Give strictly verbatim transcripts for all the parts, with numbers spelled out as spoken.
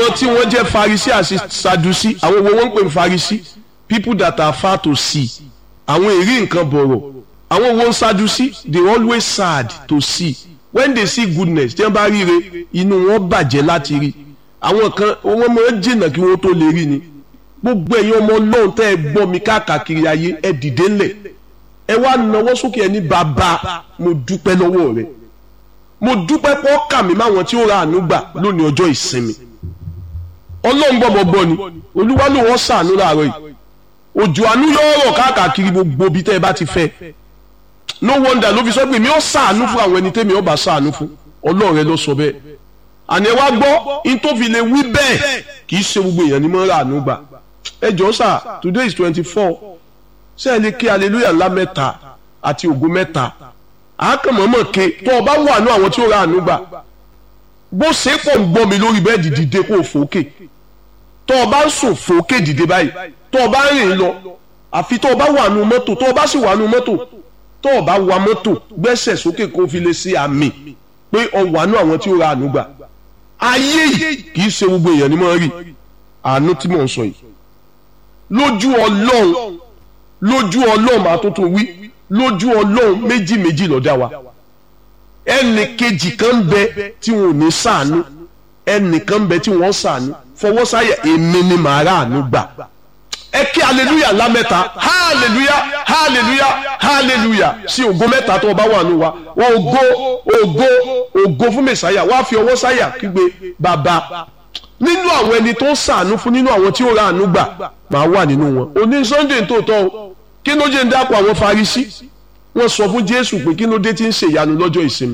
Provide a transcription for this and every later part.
àwọn tí wọ́n jẹ́ Pharisee àti Sadducee àwọn wo wọ́n ń pè ní Pharisee people that are far to see àwọn èrí nǹkan bọ̀rọ̀ àwọn wo ń Sadducee they always sad to see when they see goodness tí wọ́n bá ríre inú wọn bàjẹ́ láti rí àwọn kan wọ́n máa ń jìnnà kí wọ́n tó lè rí ni gbogbo ẹ̀yin ọmọ Ọlọ́run tẹ́ ẹ gbọ́ mi káàkiri ayé ẹ dìde ńlẹ̀ ẹ wá nawọ́ sókè ẹ ní bàbá mo dúpẹ́ lọ́wọ́ rẹ mo dúpẹ́ pọ́ kà mí máwọn tí ó ra àánú gbà lónìí ọjọ́ ìsinmi Ọlọ́run gbọ́gbọ́gbọ́ ni Olúwa ló wọ́n ṣàánú láàárọ̀ yìí òjò àánú yóò rọ̀ káàkiri gbogbo ibi tẹ́ ẹ bá ti fẹ́ no wonder ló fi sọ pé mi ó ṣàánú fún àwọn ẹni tẹ́mi ó bá ṣàánú fún Ọlọ́run rẹ ló sọ bẹ́ẹ̀ àní ẹ wá gbọ́ in tó fi lè wí bẹ́ẹ̀ kì í ṣe gbogbo èèyàn ni mo ra àánú gbà ẹ jọ̀ọ́ sà today is twenty four ṣé ẹ lè ké hallelujah ńlá mẹ́ta àti ògo mẹ́ta àákànmọ́mọ́ ké tó o bá wà ní àwọn tí ó ra àánú gbà bó ṣe pọ̀ ń gbọ́ mi lórí bẹ́ẹ̀dì dìde kó o fòókè tó o bá ń sùn fòókè dìde báyìí tó o bá ń rìn lọ àfi tó o bá wà nù mọ́tò tó o bá sì wà nù mọ́tò tó o bá wa mọ́tò gbẹ́sẹ̀ sókè kó o fi lè ṣe àmì pé o wà nù àwọn tí ó ra àánú gbà ayé yìí kì í ṣe gbogbo èèyàn ni mo rí àánú tí mò ń sọ yìí lójú Ọlọ́run lójú Ọlọ́run máa tó tó wí lójú Ọlọ́run méjì méjì ló dá wa ẹnì kejì kan bẹ tí wọn ò ní ṣàánú ẹnì kan bẹ tí wọn ṣàánú fọwọ́ sáyà èmi ni màá rà àánú gbà ẹ kí hallelujah lámẹ́ta hallelujah hallelujah hallelujah sí ògo mẹ́ta tó o bá wà nù wa ògo ògo ògo fún mẹ́sàáyà wá fi ọwọ́ sáyà kígbe bàbá nínú àwọn ẹni tó ń ṣàánú fún nínú àwọn tí ó ra àánú gbà máa wà nínú wọn òní Sunday tó tọ́ o kí ló jẹ́ ń dápọ̀ àwọn Farisí wọ́n sọ fún Jésù pé kí ló dé tí ń ṣe ìyanu lọ́jọ́ ìsinmi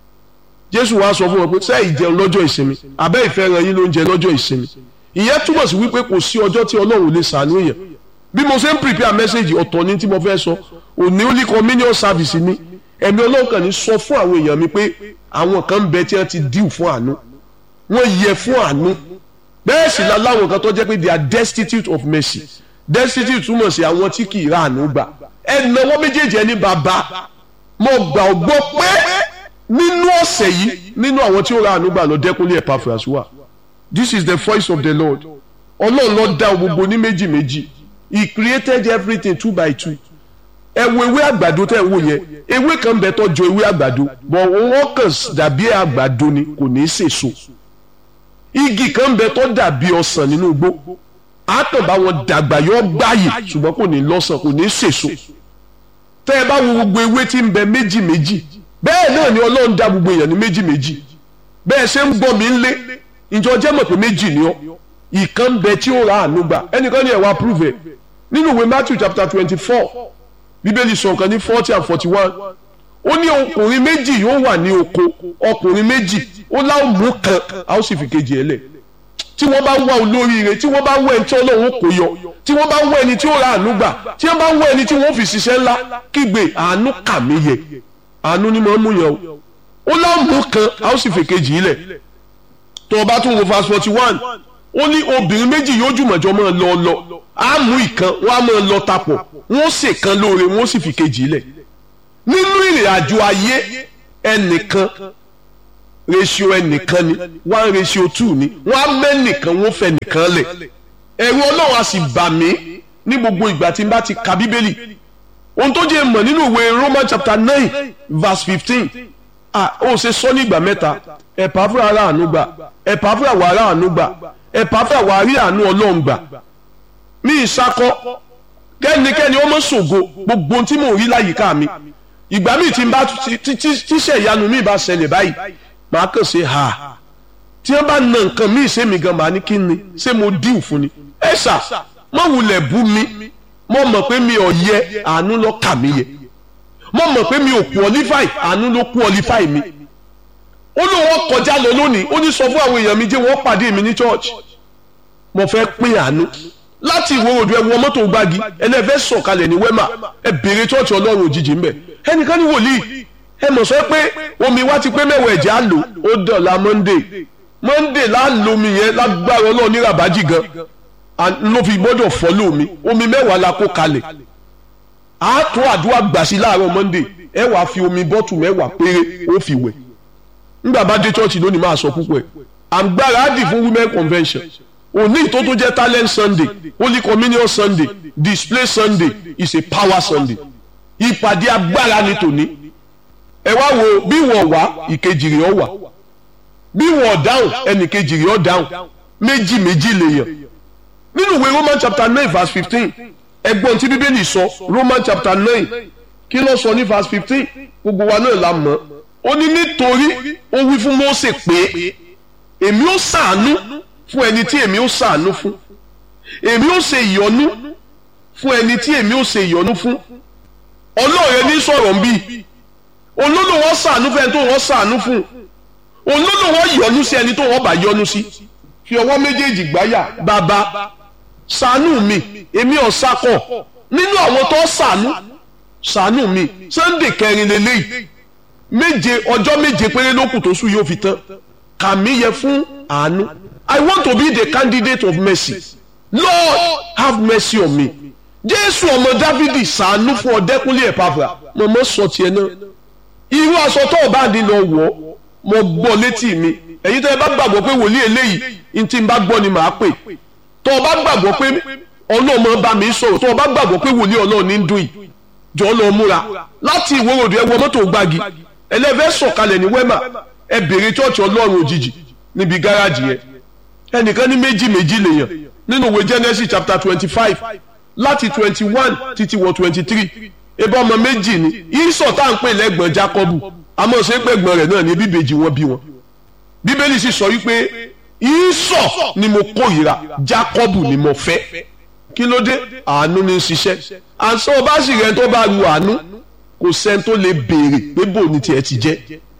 Jésù wá sọ fún wọn pé ṣé ìjẹun lọ́jọ́ ìsinmi àbẹ́ ìfẹ́ràn yín ló ń jẹ lọ́jọ́ ìsinmi ìyẹn túmọ̀ sí wípé kò sí ọjọ́ tí Ọlọ́run lè ṣàánú èèyàn bí mo ṣe ń prepare message ọ̀tọ̀ ní tí mo fẹ́ sọ òní Holy Communion service ni ẹ̀mí Ọlọ́run kàn ní sọ fún àwọn èèyàn mi pé àwọn kan ń bẹ tí wọ́n ti díù fún àánú wọ́n yẹ fún àánú bẹ́ẹ̀ sì la láwọn kan tó jẹ́ pé they are destitute of mercy destitute túmọ̀ sí àwọn tí kì í ra àánú gbà ẹnáwó méjèèjì ẹni bàbá mo gbà ọ gbọ́ pé nínú ọ̀sẹ̀ yìí nínú àwọn tí ó ra àánú gbà lọ Dẹ́kunlé Epaphras wà this is the voice of the Lord Ọlọ́run ló dá gbogbo ní méjì méjì he created everything two by two ẹ wo ewé àgbàdo tẹ́ ẹ wò yẹn ewé kan bẹ tó jọ ewé àgbàdo bọ̀ wọ́n kàn dàbí àgbàdo ni kò ní í sèso igi kan bẹ tó dàbí ọsàn nínú igbó àtàn bá wọn dàgbà yọ gbáyè ṣùgbọ́n kò ní lọ́sàn kò ní sèso tẹ́ ẹ bá wo gbogbo ewé tí ń bẹ méjì méjì bẹ́ẹ̀ náà ni Ọlọ́run dá gbogbo èèyàn ní méjì méjì bẹ́ẹ̀ ṣe ń gbọ́ mi ń lé ìjọ jẹ́ mọ̀ pé méjì ni ọ́ ìkan bẹ tí ó ra àánú gbà ẹnìkan ní ẹ̀wà prove ẹ̀ nínú ìwé Matthew chapter twenty four bíbélì sọ nǹkan ní forty and forty one ó ní ọkùnrin méjì yóò wà ní oko ọkùnrin méjì ó láwọn mú kan a ó sì fi kejì ẹ̀ lẹ̀ tí wọ́n bá ń wá olóríire tí wọ́n bá ń wá ẹni tí Ọlọ́run kò yọ tí wọ́n bá ń wá ẹni tí ó ra àánú gbà tí wọ́n bá ń wá ẹni tí wọ́n fi ṣiṣẹ́ ńlá kígbe àánú kà mí yẹ àánú ni mo ń mú yẹn o ó láwọn mú kan a ó sì fi kejì lẹ̀ tó o bá tún wo verse forty one ó ní obìnrin méjì yóò jùmọ̀jọ́ máa lọ lọ á mú ìkan wọ́n á máa lọ tapọ̀ wọ́n ṣe kan lóore wọ́n sì fi kejì lẹ̀ nínú ìrìn àjò ayé ẹnìkan ratio ẹnìkan ni one ratio two ni wọ́n á mẹ́nìkan wọ́n fẹ́ nìkan lẹ̀ ẹ̀rù Ọlọ́run á sì bà mí ní gbogbo ìgbà tí n bá ti ka Bíbélì ohun tó jẹ́ mọ̀ nínú ìwé Romans chapter nine verse fifteen ah ó ṣe sọ ní ìgbà mẹ́ta Epaphras ara àánú gbà Epaphras wà ara àánú gbà Epaphras wà rí àánú Ọlọ́run gbà mí ìsakọ kẹ́nikẹ́ni ó mọ̀ ṣògo gbogbo tí mò ń rí láyìíká mi ìgbà míì tí n bá tíṣẹ̀ ìyanu mi bá ṣẹlẹ̀ báyìí màá kàn ṣe ha tí wọ́n bá na nǹkan míì ṣé mi gan màá ní kí ni ṣé mo díù fún ni ẹ ṣá mo wulẹ̀ bú mi mo mọ̀ pé mi ò yẹ àánú ló kà mí yẹ mo mọ̀ pé mi ò qualify àánú ló qualify mi ó lóun wọ́n kọjá lọ lónìí ó ní sọ fún àwọn èèyàn mi jẹ́ wọ́n pàdé mi ní church mo fẹ́ pín àánú láti ìwé òdu ẹ wọ mọ́tò gbági ẹlẹ́fẹ́ sọ̀kalẹ̀ ní wẹ́mà ẹ béèrè church Ọlọ́run òjijì ń bẹ̀ ẹnìkan ní wòlíì ẹ mọ̀ sọ pé omi wá ti pé mẹ́wàá ẹ̀jẹ̀ á lò ó dọ̀la Monday Monday láàlómi yẹn lágbára Ọlọ́run ní rabaji gan ló fi gbọ́dọ̀ fọ́lọ́ mi omi mẹ́wàá la kó kalẹ̀ á tó àdúrà gbà sí láàárọ̀ Monday ẹ wàá fi omi bọ́tù mẹ́wàá péré ó fi wẹ̀ nígbà bá dé church lónìí máa sọ púpọ̀ ẹ̀ àgbáradì fún women convention òní tó tó jẹ́ talent sunday holy communion sunday display sunday is a power sunday ìpàdé agbára ni tòní ẹ wá wo bí wọ́n wá ìkejì rẹ̀ ọ wà bí wọ́n dáhùn ẹnì kejì rẹ̀ ọ dáhùn méjì méjì lèèyàn nínú ìwé Roman chapter nine verse fifteen ẹgbọ́n tí bíbélì sọ Roman chapter nine kí ló sọ ní verse fifteen gbogbo wa náà la mọ̀ ó ní nítorí ó wí fún Mósè pé èmi ó ṣàánú fún ẹni tí èmi ó ṣàánú fún èmi ó ṣe ìyọ́nú fún ẹni tí èmi ó ṣe ìyọ́nú fún ọlọ́ọ̀rẹ́ ní sọ̀rọ̀ ń bí olódò wọn ṣàánú fún ẹni tó wọ́n ṣàánú fún olódò wọn yọ́nú sí ẹni tó wọ́n bá yọ́nú sí fi ọwọ́ méjèèjì gbáyà bàbá ṣàánú mi èmi ò sákọ̀ nínú àwọn tó ṣàánú ṣàánú mi Sunday kẹrin lélẹ́yìí méje ọjọ́ méje péré lókù tó sùn yóò fi tán kàmí yẹ fún àánú. I want to be the candidate of mercy. Lord, have mercy on me. Jésù ọmọ Dávidi ṣàánú fún Ọdẹ́kúnlé Ẹ̀pàfà mọ̀mọ́ sọ tiẹ̀ náà. Irú aṣọ tó o bá ní lọ wọ̀ mo gbọ́ létí mi. Ẹ̀yin tó ẹ bá gbàgbọ́ pé wòlíì eléyìí ní tí n bá gbọ́ ni màá pè. Tó o bá gbàgbọ́ pé Ọlọ́run bá mi sọ̀rọ̀ tó o bá gbàgbọ́ pé wòlíì Ọlọ́run ní ń dùn yìí jọ lọ múra láti Ìwó Road ẹ wọ mọ́tò gbági ẹlẹ́fẹ́ sọ̀kalẹ̀ ní Wema ẹ bèrè chọ́ọ̀chì Ọlọ́run òjijì níbi gáràjì yẹn ẹnìkan ní méjì méjì lèèyàn nínú ìwé Genesis chapter twenty five láti twenty one títí wọ twenty three ebí ọmọ méjì ni Ísọ̀ tá à ń pè lẹ́gbọ̀n Jákọ́bù àmọ́ ṣé pẹ̀gbọ́n rẹ̀ náà ní bíbejì wọn bí wọn Bíbélì sì sọ wípé Ísọ̀ ni mo kórìíra Jákọ́bù ni mo fẹ́ kí ló dé àánú ní ṣiṣẹ́ àṣọ ọba sì rẹ tó bá ru àánú kò sẹ́ni tó lè béèrè pé bò ní tiẹ̀ ti jẹ́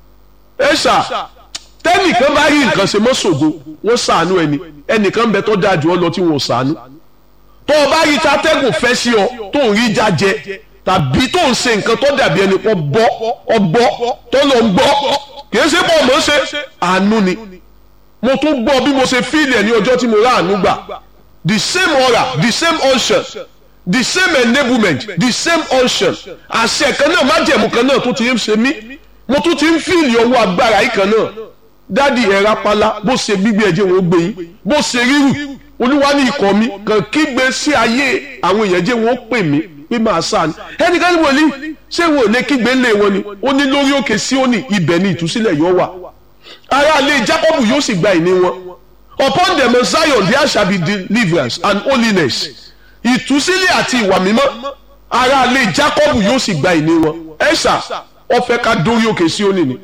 ẹ ṣá tẹ́nìkan bá rí nǹkan ṣe mọ́ ṣògo wọ́n ṣàánú ẹni ẹnìkan bẹ tó dáa jù ọ lọ tí wọ́n ṣàánú tó o bá rí tatẹ́gùn fẹ́ sí ọ tó ń rí jájẹ tàbí tó ń ṣe nǹkan tó dàbí ẹni pọ̀ bọ́ ọgbọ́ tó lọ ń gbọ́ kì í ṣe bọ́ mọ́ ṣe àánú ni mo tún gbọ́ bí mo ṣe fíìlì ẹ̀ ní ọjọ́ tí mo rà àánú gbà the same aura the same unction the same enablement the same unction àṣẹ kan náà májẹ̀mú kan náà tó ti ń ṣe mí mo tún ti ń fíìlì ọwọ́ agbára yìí kan náà dádì ẹ̀rá pálá bó ṣe gbígbé ẹ̀jẹ̀ wọn gbé yín bó ṣe rírù olúwa ní ikọ̀ mi kàn kígbe sí ayé àwọn èèyàn jẹ́ wọn pè mí pé máa sáà ní ẹnìkan ní wòlíì ṣé wọn ò lè kígbe ńlẹ̀ wọn ni ó ní lórí òkè Síónì ibẹ̀ ni ìtúsílẹ̀ yóò wà ará ilé Jákọ́bù yóò sì gba ìní wọn upon them of Zion there shall be deliverance and holiness ìtúsílẹ̀ àti ìwà mímọ́ ará ilé Jákọ́bù yóò sì gba ìní wọn ẹ̀ṣà ó fẹ́ ká dórí òkè Síónì ni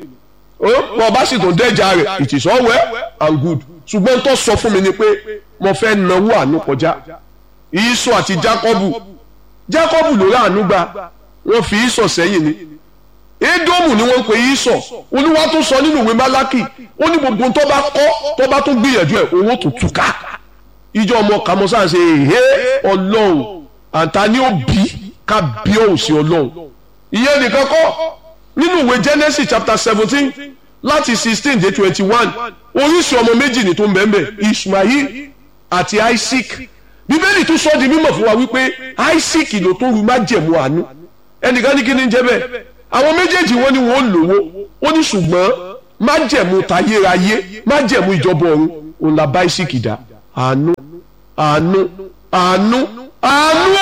ó bá sì tó dẹ́jà rẹ̀ it is all well and good ṣùgbọ́n tó sọ fún mi ni pé mo fẹ́ náwó àánú kọjá Ísọ̀ àti Jákọ́bù Jákọ́bù ló rà àánú gbà wọ́n fi Ísọ̀ sẹ́yìn ni Édómù ni wọ́n pe Ísọ̀ Olúwa tó sọ nínú ìwé Málákì ó ní gbogbo tó bá kọ́ tó bá tún gbìyànjú ẹ̀ owó tó túká ìjọ ọmọ kàmọ́sá ṣe èhé Ọlọ́run àǹtá ni ó bí ká bí òun sí Ọlọ́run ìyẹn nìkan kọ́ nínú ìwé Genesis chapter seventeen láti sixteen dé twenty one oríṣi ọmọ méjì ni tó ń bẹ́ẹ̀ Ishmael àti Isaac Bíbélì tún sọ di mímọ̀ fún wa wípé Isaac ló tó ru májẹ̀mú àánú ẹnìkan ní kí ni ń jẹ́ bẹ́ẹ̀ àwọn méjèèjì wọn ni wọn ò lówó ó ní ṣùgbọ́n májẹ̀mú tayérayé májẹ̀mú ìjọba ọ̀run òun la bá Isaac dá àánú àánú àánú àánú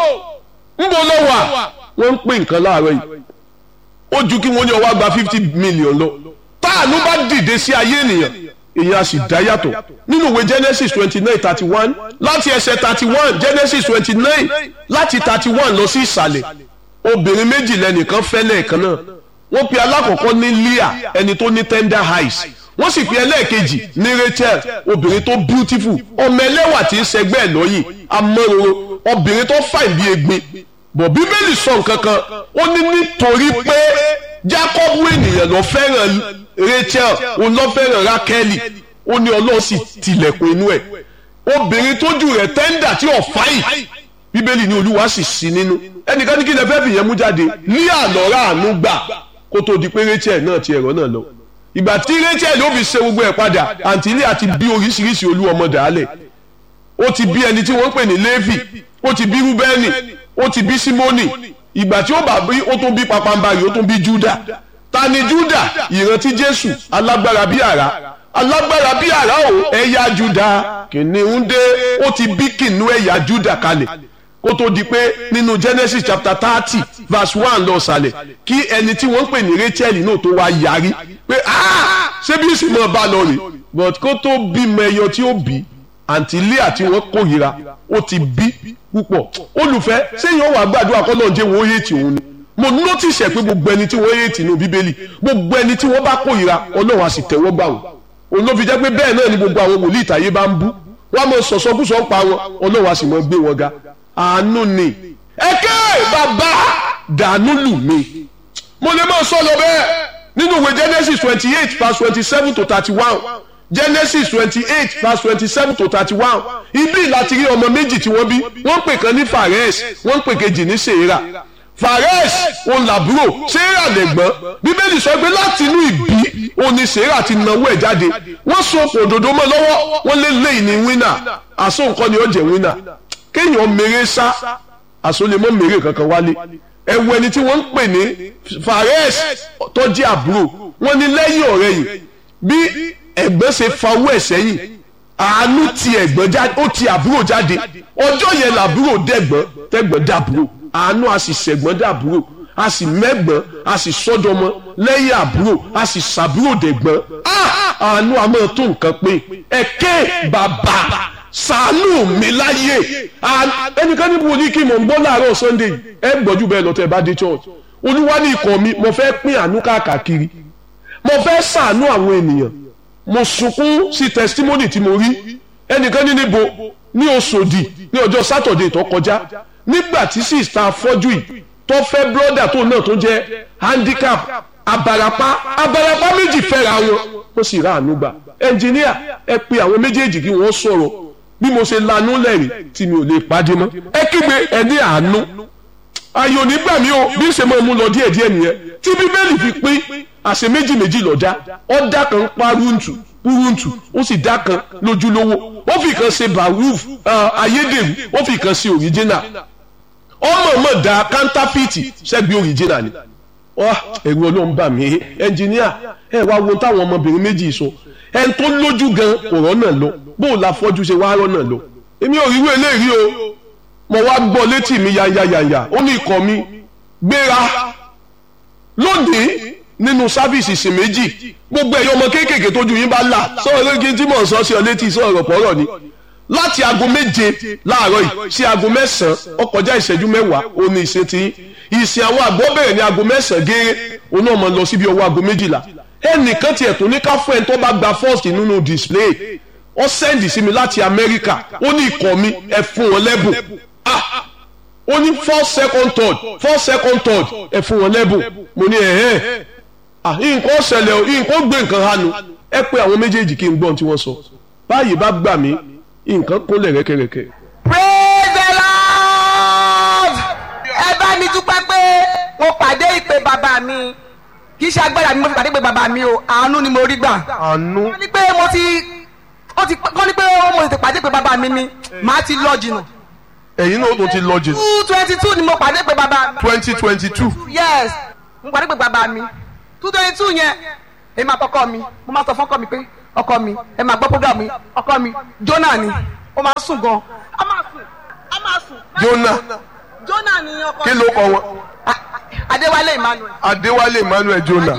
ń bọ̀ lọ wà wọ́n ń pè nǹkan láàárọ̀ yìí ó ju kí wọ́n ní ọwọ́ gba fifty million lọ táànú bá dìde sí ayé ènìyàn èyí á sì dá yàtọ̀ nínú ìwé Genesis twenty nine thirty one láti ẹsẹ̀ thirty one Genesis twenty nine láti thirty one lọ sí ìsàlẹ̀ obìnrin méjì lẹ́nìkan fẹ́ lẹ́ẹ̀kan náà wọ́n pe alákọ̀ọ́kọ́ ní Leah ẹni tó ní tender eyes wọ́n sì pe ẹlẹ́ẹ̀kejì ní Rachel obìnrin tó beautiful ọmọ ẹlẹ́wà tí ń ṣẹgbẹ́ ẹ̀ lọ́yìn amọ́roro obìnrin tó fine bí egbin bọ̀ Bíbélì sọ nǹkan kan ó ní nítorí pé Jákọ́bù ènìyàn ló fẹ́ràn Rachel òun ló fẹ́ràn Rákẹ́lì ó ní Ọlọ́run sì tilẹ̀kùn inú ẹ̀ obìnrin tójú rẹ̀ tender tí ò fáyì Bíbélì ní Olúwa sì sí nínú ẹnìkan ní kí lè fẹ́ fìyẹn mú jáde ní àlọ́ra àánú gbà kó tó di pé Rachel náà ti ẹ̀rọ náà lọ ìgbà tí Rachel ló fi ṣe gbogbo ẹ̀ padà àǹtí ilé àti bí oríṣiríṣi olú ọmọ dàálẹ̀ ó ti bí ẹni tí wọ́n ń pè ní Léfì ó ti bí Rúbẹ́nì ó ti bí Símónì ìgbà tí ó bá bí ó tún bí papambarì ó tún bí Júdà ta ni Júdà ìrántí Jésù alágbára bí àrá alágbára bí àrá o ẹ̀yà Júdà kìnìún dé ó ti bí kìnìún ẹ̀yà Júdà kalẹ̀ kó tó di pé nínú Genesis chapter thirty verse one lọ sàlẹ̀ kí ẹni tí wọ́n ń pè ní Rachel náà tó wá yarí pé ṣé bí ìsìnmọ́ bá lọ rè but kó tó bímọ ẹyọ tí ó bí àǹtí Líà tí wọ́n kórìíra ó ti bí púpọ̀ olùfẹ́ sẹ́yìn ó wà gbàdúrà kọ́ náà jẹ́ wọ́n yé tì òun ni mo notice ẹ̀ pé gbogbo ẹni tí wọ́n yé tì nínú Bíbélì gbogbo ẹni tí wọ́n bá kórìíra Ọlọ́run á sì tẹ́wọ́ gbà wọ́n òun ló fi jẹ́ pé bẹ́ẹ̀ náà ni gbogbo àwọn wòlíì ìtàyé bá ń bú wọ́n á mọ sọ̀sọ́kùsọ̀ ń pa wọn Ọlọ́run á sì mọ gbé wọn ga àánú ni ẹ̀kẹ́ bàbá dànù lù mí mo lè máa sọ lọ bẹ́ẹ̀ nínú ìwé Genesis twenty eight verse twenty seven to thirty one Genesis twenty eight verse twenty seven to thirty one ibi láti rí ọmọ méjì tí wọ́n bí wọ́n pè kan ní Fares wọ́n pè kejì ní Serah Fares òun làbúrò Serah lẹ̀gbọ́n Bíbélì sọ pé láti inú ìbí òun ni Serah ti nawó ẹ̀ jáde wọ́n so okùn òdòdó mọ́ lọ́wọ́ wọ́n lé lẹ́yìn ní wínà àsó nǹkan ni ó jẹ́ wínà kéèyàn mèrè sá àsọlẹ̀mọ́ mèrè kankan wálé ẹ̀wù ẹni tí wọ́n ń pè ní Fares tó jẹ́ àbúrò wọ́n ní lẹ́yìn ọ̀rẹ́ yìí bí ẹ̀gbọ́n ṣe fa owó ẹ̀ sẹ́yìn àánú ti ẹ̀gbọ́n jáde ó ti àbúrò jáde ọjọ́ yẹn làbúrò dẹ̀gbọ́n tẹ̀gbọ́n dàbúrò àánú a sì ṣẹ̀gbọ́n dàbúrò a sì mẹ́gbọ́n a sì sọ́dọ̀mọ lẹ́yìn àbúrò a sì ṣàbúrò dẹ̀gbọ́n àánú a máa tó nǹkan pé ẹ̀kẹ́ bàbá ṣàánú mi láyé ẹnìkan níbo ní kí mo ń gbọ́ láàárọ̀ Sunday ẹ gbọ́jú bẹ́ẹ̀ lọ́tẹ̀ bá dé church Olúwa ní ikọ̀ mi mo fẹ́ pín àánú káàkiri mo fẹ́ ṣàánú àwọn ènìyàn mo sunkún sí testimony tí mo rí ẹnìkan ní níbo ní Òṣòdì ní ọjọ́ Saturday tó kọjá nígbà tí sista afọ́jú yìí tó fẹ́ brother tó náà tó jẹ́ handicap abarapa abarapa méjì fẹ́ra wọn ó sì ra àánú gbà ẹnjìníà ẹ pe àwọn méjèèjì kí wọ́n sọ̀rọ̀ bí mo ṣe lanú lẹ́rìí tí mi ò lè pàdé mọ́ ẹ kígbe ẹ ní àánú ayò nígbà mi ò bí ń ṣe máa mú lọ díẹ̀díẹ̀ nìyẹn tí Bíbélì fi pín àṣẹ méjì méjì lọ́jà ọ̀dà kan pa rúntù rúntù ó sì dá kan lójúlówó ó fi kan ṣe baruf ayédèrú ó fi kan ṣe original ọmọ ọmọ da counterfeit ṣẹ́gbẹ́ original ni ẹ̀rù Ọlọ́run bà mí ẹnjìníà ẹ wá wo táwọn ọmọbìnrin méjì sọ ẹni tó lójú gan kò rọ́nà lọ bó o la fọ́jú ṣe wá rọ́nà lọ èmi ò rí wẹ́lẹ́ rí o mo wá gbọ́ létí mi yanyanyanya ó ní ikọ̀ mi gbéra lónìí nínú sáfíìsì ìsìn méjì gbogbo ẹ̀yọ́ ọmọ kéékèèké tójú yín bá là sọ̀rọ̀ lórí tí mò ń sọ sí ọ létí sọ̀rọ̀ pọ̀rọ̀ ni láti aago méje láàárọ̀ yìí sí aago mẹ́sàn-án ó kọjá ìṣẹ́jú mẹ́wàá ó ní ìsìn tí ìsìn àwọn àgbọ̀ bẹ̀rẹ̀ ní aago mẹ́sàn-án gééré òun náà máa lọ síbi ọwọ́ aago méjìlá ẹnìkan tiẹ̀ tó ní ká fún ẹni tó bá gba first nínú display ó sẹ́ndì sí mi láti Amẹ́ríkà ó ní ikọ̀ mi ẹ fún wọn lẹ́bùn ah ó ní four second third four second third ẹ fún wọn lẹ́bùn mo ní ẹ̀hẹ́ ah nǹkan ṣẹlẹ̀ o nǹkan gbé nǹkan hanu ẹ pé àwọn méjèèjì kí n gbọ́n tí wọ́n sọ báyìí bá gbà mí nǹkan kúnlẹ̀ rẹ́kẹ̀rẹ́kẹ̀. Praise the Lord. ẹ bá mi dúpẹ́ pé mo pàdé ìpè bàbá mi kì í ṣe agbára mi mo fi pàdé ìpè bàbá mi o àánú ni mo rí gbà. àánú. wọ́n ní pé mo ti ó ti kọ́ ní pé mo ti pàdé ìpè bàbá mi ni màá ti lọ jìnnà. ẹ̀yin náà tó ti lọ jìnnà. two twenty two ni mo pàdé ìpè bàbá mi. twenty twenty two. yes mo pàdé ìpè bàbá mi two twenty two yẹn èmi àtọkọ mi mo máa sọ fún ọkọ mi pé ọkọ mi ẹ máa gbọ́ program mi ọkọ mi Jonah ni ó máa sùn gan a máa sùn a máa sùn. Jonah Jonah ni ọkọ mi. kí ló kọ wọn. Adéwálé Emmanuel. Adéwálé Emmanuel Jonah.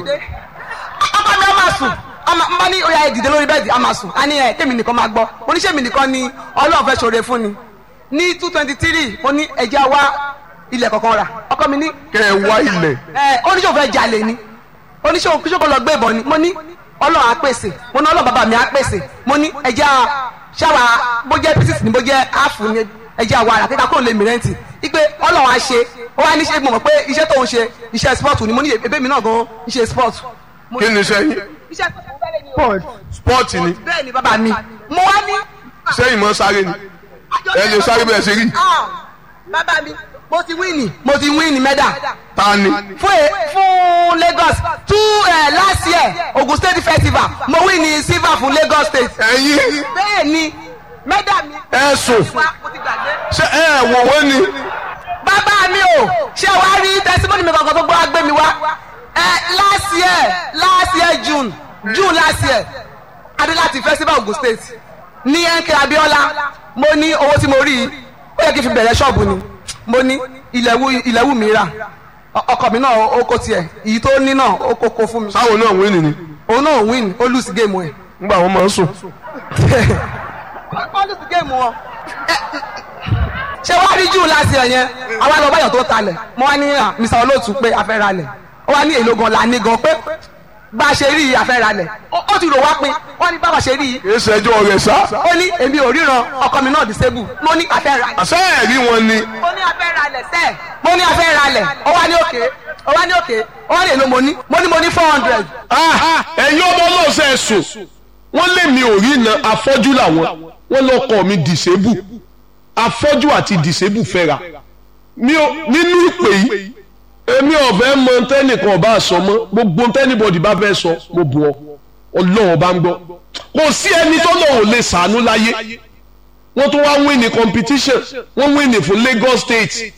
ọkọ mi a máa sùn n bá ní oya ìdìde lórí bẹ́ẹ̀dì a máa sùn a ní ẹ kémi nìkan máa gbọ́ oníṣẹ́ mi nìkan ni Ọlọ́run fẹ́ ṣoore fún ni ní two twenty three mo ní ẹja wá ilẹ̀ kọ̀ọ̀kan rà ọkọ mi ní. kẹ́ ẹ wá ilẹ̀. ẹ oníṣẹ́ òfẹ́ jalè ni oníṣẹ́ òkúṣọ́kọ́ lọ gbé ìbọn ni mo ní Ọlọ́run á pèsè mo ní Ọlọ́run bàbá mi á pèsè mo ní ẹja ṣáwa bó jẹ́ pieces ni bó jẹ́ half ni ẹja àwa àrà kíkà kúrò lè mi rẹ́ǹtì ipe Ọlọ́run á ṣe ó wá ní ṣe mo mọ̀ pé iṣẹ́ tó ń ṣe iṣẹ́ sport ni mo ní ebé mi náà gan ń ṣe sport. kí ni iṣẹ́ yín. iṣẹ́ sport. sport ni. bẹ́ẹ̀ ni bàbá mi mo wá ní. sẹ́yìn mọ́ sáré ni ẹ lè sáré bẹ́ẹ̀ ṣe rí. bàbá mi mo ti wíìnì mo ti wíìnì mẹ́dà. ta ni. fún fún Lagos two uh, last year Ogun State Festival mo wíìnì silver fún Lagos State. ẹ̀yin. bẹ́ẹ̀ ni mẹ́dà mi. ẹ sùn ṣé ẹ wò wọ́n ni. bàbá mi o ṣé wàá rí testimony mi kankan tó gbọ́ agbé mi wá ẹ last year last year June June last year adé láti festival Ogun State ní ẹnkẹ Abíọ́lá mo ní owó tí mo rí i ó yẹ kí n fi bẹ̀rẹ̀ ṣọ́ọ̀bù ni mo ní ilẹ̀wù ilẹ̀wù mi rà ọkọ mi náà ó kó tiẹ̀ èyí tó ní náà ó kókó fún mi. sáwọn náà win ni. òun náà win ó lose game ẹ̀. ngbà wọn máa ń sùn. ó lose game wọn. ṣé wàá rí jù láti ẹ̀ yẹn àwa lọ báyọ̀ tó talẹ̀ mo wá ní Mr. Olóòtú pé a fẹ́ ra lẹ̀ ó wá ní èlò gan la ní gan pé bá a ṣe rí àfẹ́ra lẹ̀ ó ti rò wá pin wọ́n ní bá a ṣe rí. kì í ṣẹjọ́ rẹ̀ sá. ó ní èmi ò ríran ọkọ mi náà disable mo ní àfẹ́ra lẹ̀. àṣẹ ẹ̀rí wọn ni. mo ní àfẹ́ra lẹ̀ sẹ́ẹ̀ mo ní àfẹ́ra lẹ̀ ó wá ní òkè ó wá ní òkè ó wá ní èlò mo ní mo ní mo ní four hundred. ẹ̀yin ọmọ ọlọ́ọ̀sẹ̀ ẹ̀sùn wọ́n lé mi ò rí iná afọ́jú làwọn wọ́n lọ́kọ̀ mi disable afọ́jú àti disable fẹ́ra nínú ìpè yìí èmi ọ̀fẹ́ mọ tẹ́nìkan ọba àsọ mọ́ gbogbo tẹ́nìbọ̀dì bá fẹ́ sọ mo bù ọ ọlọ́wọ́ bá ń gbọ́ kò sí ẹni tó lọ́wọ́ lè sàánú láyé wọ́n tún wá win ní competition wọ́n win ní fún Lagos State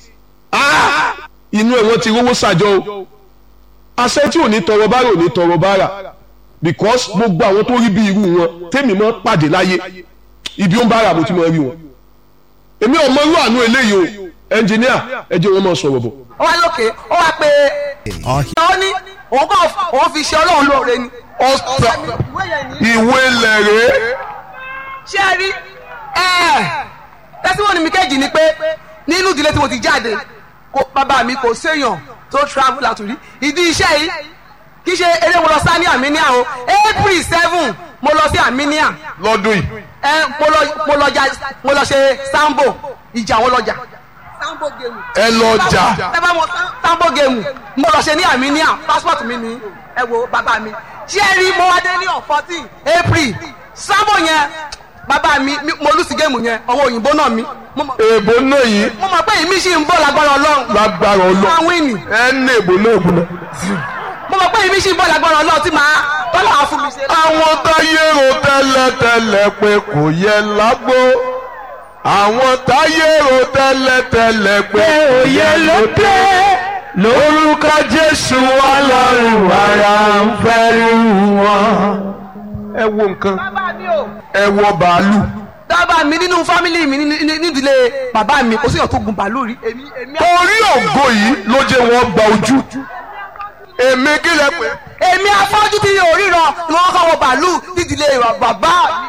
inú ẹ̀ wọ́n ti rówó sàjọ o àṣẹ tí ò ní tọrọ bára ò ní tọrọ bára because gbogbo àwọn tó rí bí irú wọn tèmi mọ́ pàdé láyé ibi ó ń bára mo ti mọ̀ rí wọn èmi ò mọ irú àánú eléyìí o ẹnjìníà ẹ jẹ́ wọn mọ̀ sọ̀rọ̀ bọ̀. ó wá lókè ó wá pé ó ní òun kò òun fi ṣe Ọlọ́run lóore ni. ọ̀sán ìwé lẹ̀rẹ́. ṣé ẹ rí tẹ́síwọ́n mi kejì ni pé nínú ìdílé tí mo ti jáde bàbá mi kò séèyàn tó travel àtúrí ìdí iṣẹ́ yìí kì í ṣe eré mo lọ sá ní Armenia o April seven mo lọ sí Armenia. lọ́dún yìí. ẹ mo lọ mo lọ jà mo lọ ṣe sambo ìjà wọn lọjà. sambo game. ẹ lọ jà. ẹ bá mo sambo game mo lọ ṣe ní Armenia passport mi ni ẹ wo bàbá mi jerry mo wá dé ní on fourteen April sambo yẹn bàbá mi mo lùsì géèmù yẹn ọwọ́ òyìnbó náà mi. èèbó náà yìí. mo mọ̀ pé èmi sì ń bọ̀ lágbára Ọlọ́run. lágbára Ọlọ́run. máa wíìnì. ẹ ní èèbó náà gbọ́dọ̀. mo mọ̀ pé èmi sì ń bọ̀ lágbára Ọlọ́run tí màá tọ́lá àwọn fún mi ṣe. àwọn táyé rò tẹ́lẹ̀tẹ́lẹ̀ pé kò yẹ lágbo àwọn táyé rò tẹ́lẹ̀tẹ́lẹ̀ pé kò yẹ lóde lórúkọ Jésù Ọlọ́run ara ń fẹ́ rí wọn. ẹ wo nǹkan ẹ wọ bàálù. bàbá mi nínú fámìlì mi nídìílé bàbá mi kò sí ọ̀tún gun bàálù rí. torí ògo yìí ló jẹ́ wọ́n gba ojú. èmi kí lẹ pé. èmi afọ́jú tí yóò ríran ni wọ́n kọ́ wọ bàálù nídìílé bàbá mi.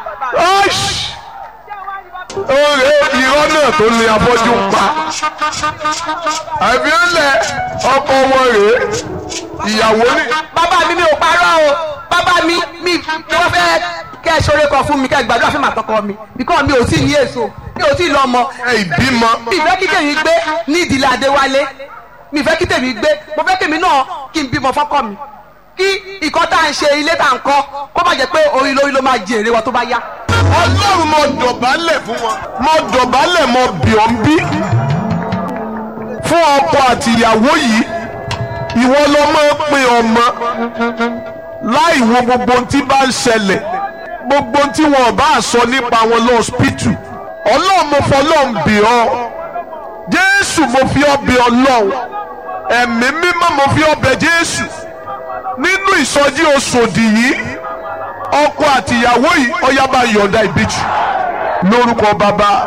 oore irọ́ náà tó ní afọ́jú ń pa. àbí ó lẹ ọkọ wọn rèé ìyàwó ni. bàbá mi mi ò parọ́ o bàbá mi mi wọ́n fẹ́ kẹ́ ẹ ṣoore kan fún mi kẹ́ ẹ gbàdúrà fún màtọ́kọ mi bíkọ́ mi ò tí ì ní èso mi ò tí ì lọ́mọ. ẹ ìbímọ. mi ìfẹ́ kí tèmi gbé ní ìdílé Adéwálé mi ìfẹ́ kí tèmi gbé mo fẹ́ kèmi náà kí n bímọ fọ́kọ mi kí ìkọ́ tá à ń ṣe ilé tá à ń kọ́ kó má jẹ́ pé orí lórí ló máa jèrè wa tó bá yá. Ọlọ́run mo dọ̀bálẹ̀ fún wọn. mo dọ̀bálẹ̀ mo bì ọ́ ń bí fún ọkọ àti ìyàwó yìí ìwọ ló máa ń pín ọmọ láì wo gbogbo ohun tí bá ń ṣẹlẹ̀ gbogbo ohun tí wọn bá sọ nípa wọn lọ́ọ́sìpìtù Ọlọ́run mo fọlọ́run bì ọ́ Jésù mo fi ọ́ bì Ọlọ́run ẹ̀mí mímọ́ mo fi ọ́ bẹ̀ Jésù nínú ìsọjí Òṣòdì yìí ọkọ àti ìyàwó yìí ó yá bá yọ̀ǹda ìbejì lórúkọ bàbá